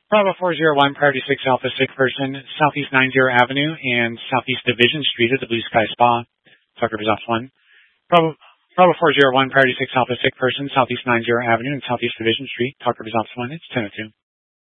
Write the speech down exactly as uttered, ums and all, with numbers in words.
Bravo four zero one, priority six Alpha, sick person, Southeast nine zero Avenue and Southeast Division Street at the Blue Sky Spa. Tucker Results one. Bravo, Bravo four zero one, priority six Alpha, sick person, Southeast nine zero Avenue and Southeast Division Street. Tucker Results one. It's ten oh two.